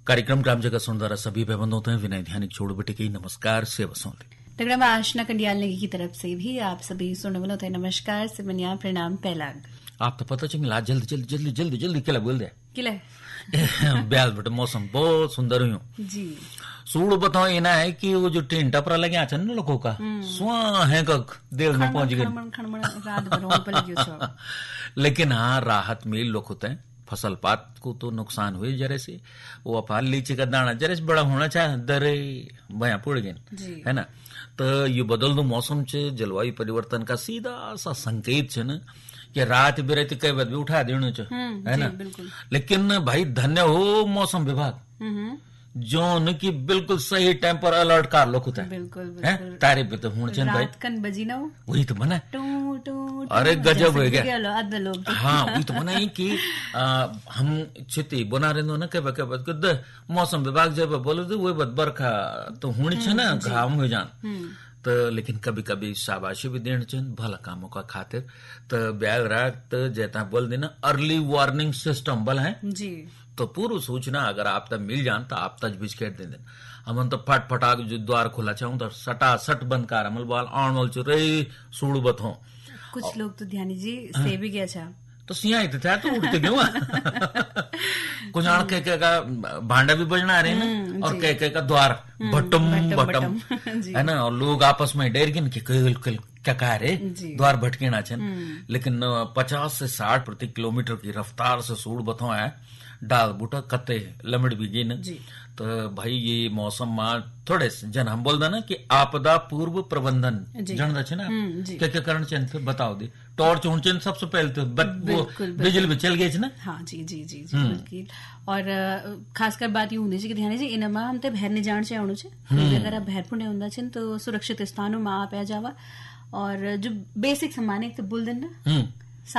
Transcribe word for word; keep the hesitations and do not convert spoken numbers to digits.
कार्यक्रम ग्राम जगत सुंदर सभी भाई होते हैं विनय ध्यानिक छोड़ बेटे की नमस्कार से वसोते तगड़ा में आशना कंडियाल नेगी की तरफ से भी आप सभी सुनने वाले होते हैं नमस्कार से बनिया प्रणाम पहलाग आप तो पता चला जल्दी जल्दी जल्दी जल्दी जल्दी किला बोल दे किला ब्याल बेटे मौसम बहुत सुंदर हुई जी सूड़ बताओ इना है कि वो जो ट्रेन टपरा लगे आचन ना लोगों का सुहा है कक देर में पहुंच गए लेकिन हाँ राहत मिल लोग होते हैं फसल पात को तो नुकसान हुए जरे से वो अपार लीची का दाना जरे से बड़ा होना चाहे दरे बया पुड़ गए है ना तो ये बदल दो मौसम से जलवायु परिवर्तन का सीधा सा संकेत है ना कि रात बिरती कई बार भी उठा देना है ना लेकिन भाई धन्य हो मौसम विभाग जो उनकी बिल्कुल सही टाइम पर अलर्ट कर लो होता है बिल्कुल तारे पे तो हूं चंद भाई कन बजी ना वही तो बना टू टू अरे गजब हो गया लोग हाँ वही तो बना कि हम छिती बना रहे ना कई बार कई मौसम विभाग जब बोले तो वही बद बरखा तो होनी छे ना घाम हो जान तो लेकिन कभी कभी शाबाशी भी देना चाहिए भला कामों का खातिर तो ब्याग रात जैता बोल देना अर्ली वार्निंग सिस्टम बल है जी तो पूर्व सूचना अगर आप तक मिल जान तो आप तक बिस्केट दे दें हम तो फट फटाक जो द्वार खुला चाहूं तो सटा सट बंद कर अमल बाल आन वाल चुरे सूड़ बत हो कुछ लोग तो ध्यानी जी से भी गया था तो सिया ही तो था तो उठते क्यों कुछ आण कह कह का भांडा भी बजना आ रहे हैं और कह कह का द्वार भट्टम भट्टम है ना और लोग आपस में डेर गिन के क्या कह रहे द्वार भटके ना छन लेकिन पचास से साठ प्रति किलोमीटर की रफ्तार से सूड़ बथो है डाल बूटा कते लमड़ भी गिन तो भाई ये मौसम में थोड़े जन हम बोल देना कि आपदा पूर्व प्रबंधन जन रचे ना क्या क्या कारण चाहिए बताओ दे टॉर्च होने चाहिए सबसे पहले तो वो बिजली भी चल गई ना हाँ जी जी जी जी बिल्कुल और खासकर बात यूं होनी चाहिए कि ध्यान जी इनमा हम ते बाहर नहीं जान चाहिए आउनु छे अगर आप बाहर पुणे होंदा छन तो सुरक्षित स्थानों में आप आ जावा और जो बेसिक सामान है तो बोल देना